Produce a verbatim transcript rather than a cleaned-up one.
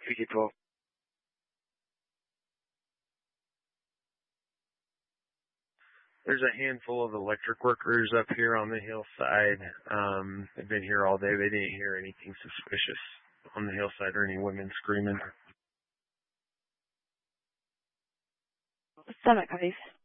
people. There's a handful of electric workers up here on the hillside. Um, they've been here all day. They didn't hear anything suspicious on the hillside or any women screaming. Summit copies.